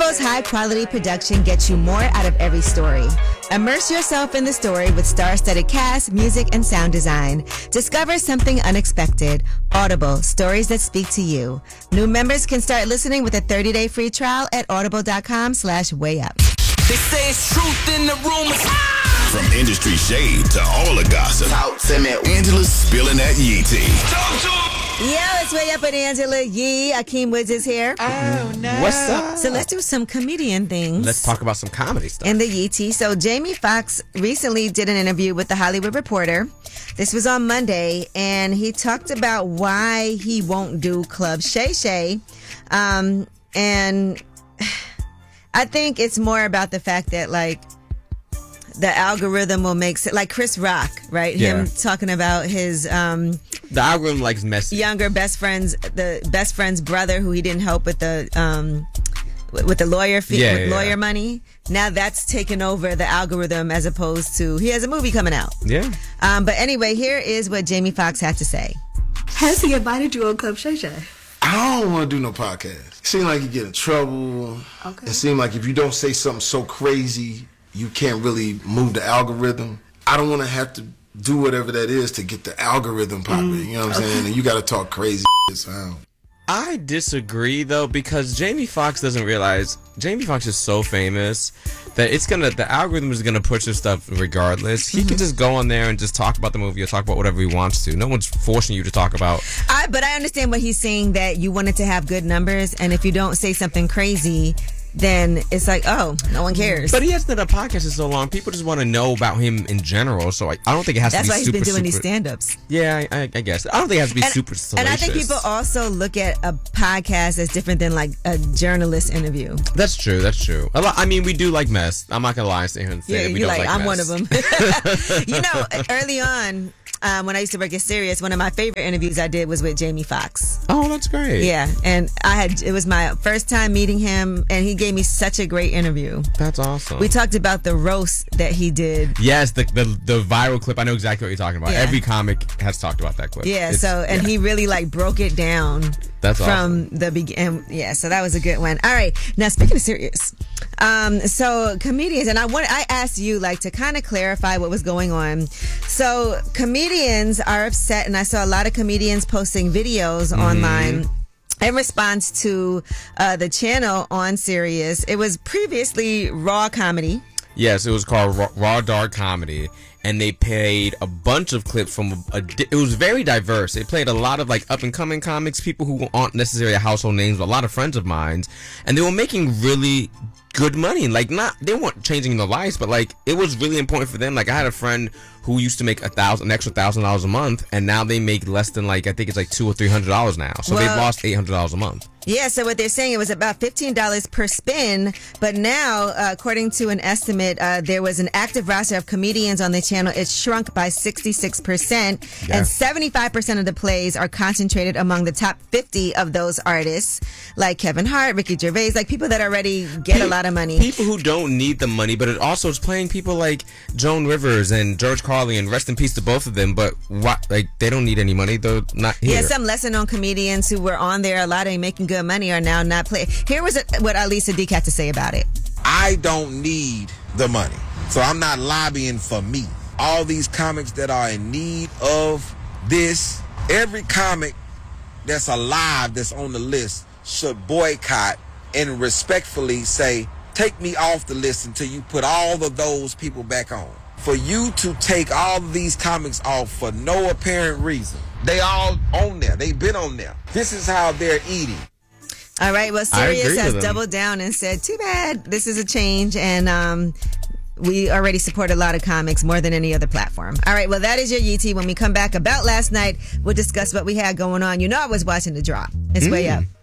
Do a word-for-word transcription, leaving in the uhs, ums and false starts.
Audible's high-quality production gets you more out of every story. Immerse yourself in the story with star-studded cast, music, and sound design. Discover something unexpected. Audible, stories that speak to you. New members can start listening with a thirty-day free trial at audible.com slash way up. They say it's truth in the rumors. From industry shade to all the gossip. Talk to me. Angela's spilling that Yee tea. Talk to him. Yo, it's Way Up with Angela Yee. Akeem Woods is here. Oh, no. What's up? So let's do some comedian things. Let's talk about some comedy stuff. In the Yee tea. So Jamie Foxx recently did an interview with The Hollywood Reporter. This was on Monday, and he talked about why he won't do Club Shay Shay. Um, and I think it's more about the fact that, like, the algorithm will make it like Chris Rock, right? Yeah. Him talking about his um, the algorithm likes messy. younger best friend's the best friend's brother who he didn't help with the um, with the lawyer fee, Yeah, with yeah, lawyer yeah. money. Now that's taken over the algorithm as opposed to he has a movie coming out. Yeah. Um, but anyway, here is what Jamie Foxx had to say. Has he invited you on Club Shay Shay? I don't want to do no podcast. It seems like you get in trouble. Okay. It seems like if you don't say something so crazy, you can't really move the algorithm. I don't want to have to do whatever that is to get the algorithm popping. Mm. You know what I'm saying? And you got to talk crazy shit. So. I disagree though, because Jamie Foxx doesn't realize Jamie Foxx is so famous that it's gonna the algorithm is gonna push his stuff regardless. He can just go on there and just talk about the movie or talk about whatever he wants to. No one's forcing you to talk about. I, but I understand what he's saying, that you wanted to have good numbers, and if you don't say something crazy, then it's like, oh, no one cares. But he hasn't done a podcast in so long. People just want to know about him in general. So I, I don't think it has That's to be why he's super, been doing super, these stand-ups. Yeah, I, I guess. I don't think it has to be And, super salacious. and I think people also look at a podcast as different than like a journalist interview. That's true. That's true. A lot, I mean, we do like mess. I'm not gonna lie and sit here and say Yeah, that we you're don't like, like I'm mess. one of them. You know, early on, um, when I used to work at Sirius, one of my favorite interviews I did was with Jamie Foxx. Oh, that's great. Yeah, and I had it was my first time meeting him, and he gave me such a great interview. That's awesome. We talked about the roast that he did. Yes, the, the the viral clip. I know exactly what you're talking about. Yeah. Every comic has talked about that clip. Yeah, It's- so and yeah. he really like broke it down. That's from awesome. the beginning. Yeah, so that was a good one. All right, now speaking of serious, um, so comedians, and I want I asked you like to kind of clarify what was going on. So comedians are upset, and I saw a lot of comedians posting videos Mm-hmm. online in response to uh, the channel on Sirius. It was previously Raw Comedy. Yes, it was called Raw, Raw Dark Comedy, and they played a bunch of clips from a, a. It was very diverse. They played a lot of like up and coming comics, people who aren't necessarily household names, but a lot of friends of mine, and they were making really good money. Like not, they weren't changing their lives, but like it was really important for them. Like I had a friend who used to make a thousand, an extra thousand dollars a month, and now they make less than like I think it's like two or three hundred dollars now. So Well- they've lost eight hundred dollars a month. Yeah, so what they're saying, it was about fifteen dollars per spin, but now, uh, according to an estimate, uh, there was an active roster of comedians on the channel. It shrunk by sixty-six percent, Yeah. and seventy-five percent of the plays are concentrated among the top fifty of those artists, like Kevin Hart, Ricky Gervais, like people that already get a lot of money. People who don't need the money, but it also is playing people like Joan Rivers and George Carlin, and rest in peace to both of them. But what, like they don't need any money. They're not here. Yeah, some lesser known comedians who were on there, a lot of them making good money, are now not playing. Here was what Alisa Deke had to say about it. I don't need the money, so I'm not lobbying for me. All these comics that are in need of this, every comic that's alive that's on the list should boycott and respectfully say, take me off the list until you put all of those people back on. For you to take all of these comics off for no apparent reason, they all on there. They've been on there. This is how they're eating. All right, well, I agree Sirius has with him. doubled down and said, too bad, this is a change, and um, we already support a lot of comics more than any other platform. All right, well, that is your Yee tea. When we come back about last night, we'll discuss what we had going on. You know I was watching The Drop. It's way up.